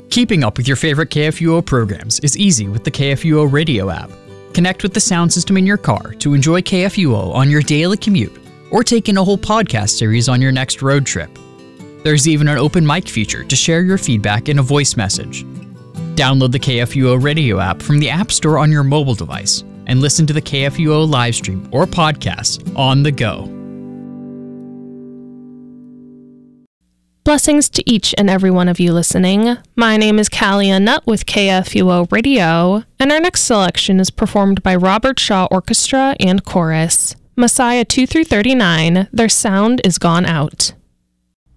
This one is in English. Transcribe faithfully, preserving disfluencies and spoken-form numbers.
Keeping up with your favorite K F U O programs is easy with the K F U O radio app. Connect with the sound system in your car to enjoy K F U O on your daily commute, or take in a whole podcast series on your next road trip. There's even an open mic feature to share your feedback in a voice message. Download the K F U O radio app from the App Store on your mobile device and listen to the K F U O live stream or podcasts on the go. Blessings to each and every one of you listening. My name is Callie Nutt with K F U O Radio, and our next selection is performed by Robert Shaw Orchestra and Chorus. Messiah two through thirty-nine, Their Sound Is Gone Out.